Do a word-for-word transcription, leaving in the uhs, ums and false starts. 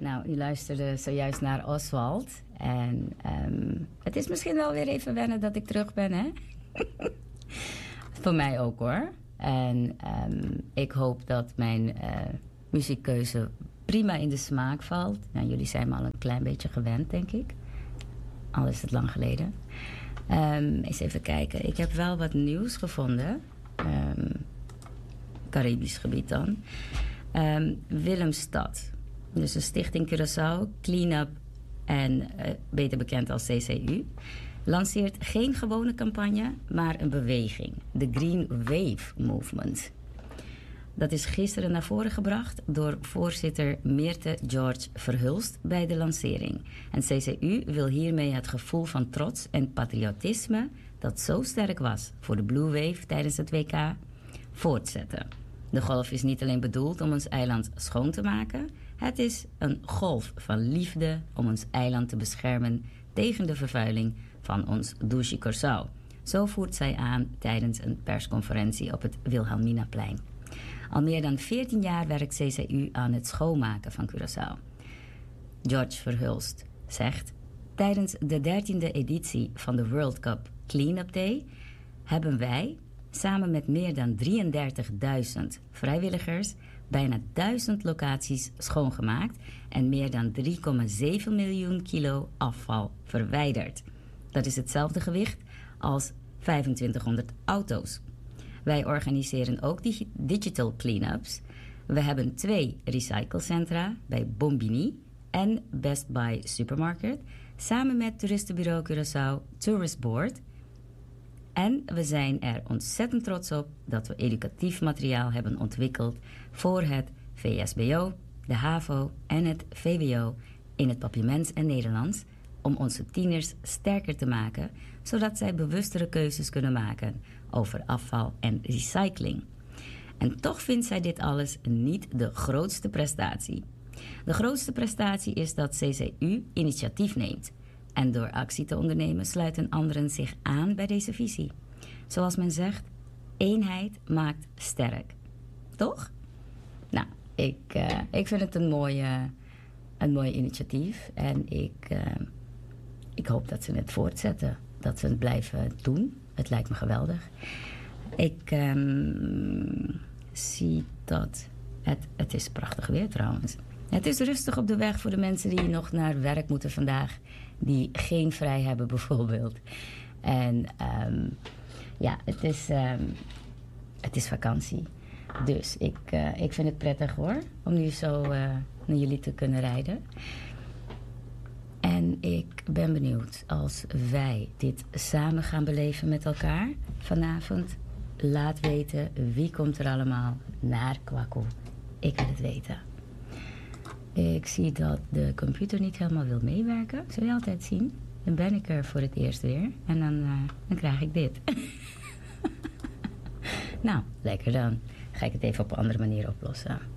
Nou, u luisterde zojuist naar Oswald. En um, het is misschien wel weer even wennen dat ik terug ben, hè? Voor mij ook, hoor. En um, ik hoop dat mijn uh, muziekkeuze prima in de smaak valt. Nou, jullie zijn me al een klein beetje gewend, denk ik. Al is het lang geleden. Um, eens even kijken. Ik heb wel wat nieuws gevonden. Um, Caribisch gebied dan. Um, Willemstad. Dus een stichting Curaçao, Cleanup en uh, beter bekend als C C U... lanceert geen gewone campagne, maar een beweging. De Green Wave Movement. Dat is gisteren naar voren gebracht door voorzitter Meerte George Verhulst bij de lancering. En C C U wil hiermee het gevoel van trots en patriotisme dat zo sterk was voor de Blue Wave tijdens het W K voortzetten. De golf is niet alleen bedoeld om ons eiland schoon te maken. Het is een golf van liefde om ons eiland te beschermen tegen de vervuiling van ons douche Curaçao. Zo voert zij aan tijdens een persconferentie op het Wilhelminaplein. Al meer dan veertien jaar werkt C C U aan het schoonmaken van Curaçao. George Verhulst zegt: tijdens de dertiende editie van de World Cup Cleanup Day hebben wij samen met meer dan drieëndertigduizend vrijwilligers bijna duizend locaties schoongemaakt en meer dan drie komma zeven miljoen kilo afval verwijderd. Dat is hetzelfde gewicht als vijfentwintighonderd auto's. Wij organiseren ook dig- digital cleanups. We hebben twee recyclecentra bij Bombini en Best Buy Supermarket, samen met toeristenbureau Curaçao Tourist Board. En we zijn er ontzettend trots op dat we educatief materiaal hebben ontwikkeld voor het V S B O, de HAVO en het V W O in het Papiaments en Nederlands, om onze tieners sterker te maken, zodat zij bewustere keuzes kunnen maken over afval en recycling. En toch vindt zij dit alles niet de grootste prestatie. De grootste prestatie is dat C C U initiatief neemt. En door actie te ondernemen sluiten anderen zich aan bij deze visie. Zoals men zegt, eenheid maakt sterk. Toch? Nou, ik, uh, ik vind het een mooi, uh, een mooi initiatief. En ik, uh, ik hoop dat ze het voortzetten. Dat ze het blijven doen. Het lijkt me geweldig. Ik um, zie dat... Het, het is prachtig weer trouwens. Het is rustig op de weg voor de mensen die nog naar werk moeten vandaag. Die geen vrij hebben bijvoorbeeld. En um, ja, het is, um, het is vakantie. Dus ik, uh, ik vind het prettig hoor. Om nu zo uh, naar jullie te kunnen rijden. En ik ben benieuwd als wij dit samen gaan beleven met elkaar vanavond. Laat weten wie komt er allemaal naar Kwaku. Ik wil het weten. Ik zie dat de computer niet helemaal wil meewerken. Zul je altijd zien. Dan ben ik er voor het eerst weer. En dan, uh, dan krijg ik dit. Nou, lekker dan. Ga ik het even op een andere manier oplossen.